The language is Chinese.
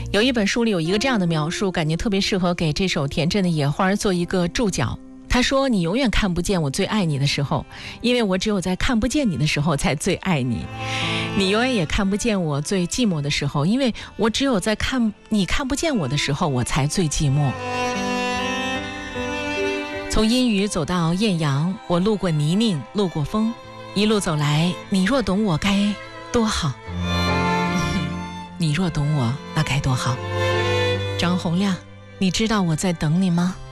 有一本书里有一个这样的描述，感觉特别适合给这首田震的《野花》做一个注脚。他说，你永远看不见我最爱你的时候，因为我只有在看不见你的时候才最爱你。你永远也看不见我最寂寞的时候，因为我只有在你看不见我的时候，我才最寂寞。从阴雨走到艳阳，我路过泥泞，路过风，一路走来，你若懂我该多好。你若懂我，那该多好。张洪亮，你知道我在等你吗？